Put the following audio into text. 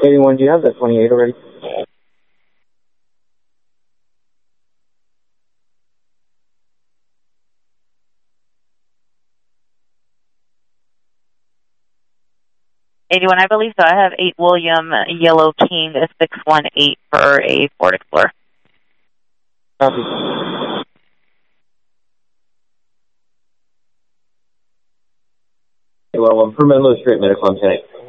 81, do you have that 28 already? I believe so. I have 8 William Yellow King 618 for a Ford Explorer. Copy. Well, for Menlo Street Medical, I'm 10.